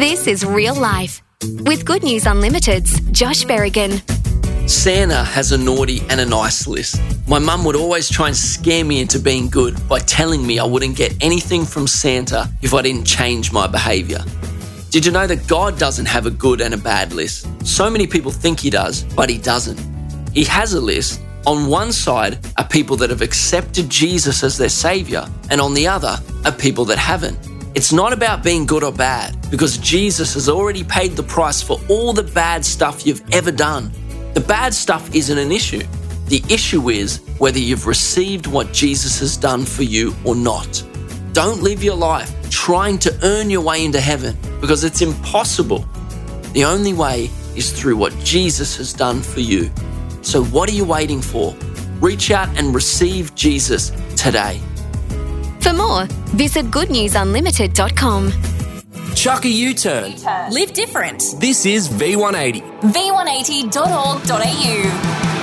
This is Real Life with Good News Unlimited's Josh Berrigan. Santa has a naughty and a nice list. My mum would always try and scare me into being good by telling me I wouldn't get anything from Santa if I didn't change my behaviour. Did you know that God doesn't have a good and a bad list? So many people think he does, but he doesn't. He has a list. On one side are people that have accepted Jesus as their saviour, and on the other are people that haven't. It's not about being good or bad, because Jesus has already paid the price for all the bad stuff you've ever done. The bad stuff isn't an issue. The issue is whether you've received what Jesus has done for you or not. Don't live your life trying to earn your way into heaven, because it's impossible. The only way is through what Jesus has done for you. So what are you waiting for? Reach out and receive Jesus today. For more, visit goodnewsunlimited.com. Chuck a U-turn. Live different. This is V180. V180.org.au